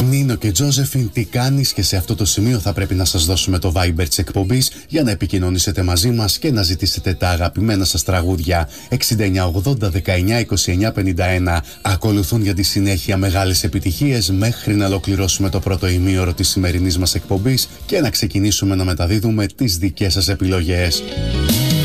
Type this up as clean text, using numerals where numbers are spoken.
Νίνο και Τζόζεφιν, τι κάνεις? Και σε αυτό το σημείο θα πρέπει να σας δώσουμε το Viber της εκπομπής για να επικοινωνήσετε μαζί μας και να ζητήσετε τα αγαπημένα σας τραγούδια. 6980-1929-51. Ακολουθούν για τη συνέχεια μεγάλες επιτυχίες μέχρι να ολοκληρώσουμε το πρώτο ημίωρο της σημερινής μας εκπομπής και να ξεκινήσουμε να μεταδίδουμε τις δικές σας επιλογές.